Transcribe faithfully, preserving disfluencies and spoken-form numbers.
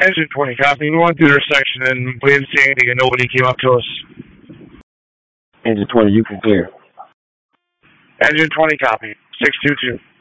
Engine twenty, copy. We went through the intersection and we didn't see anything and nobody came up to us. Engine twenty, you can clear. Engine twenty, copy. six two two.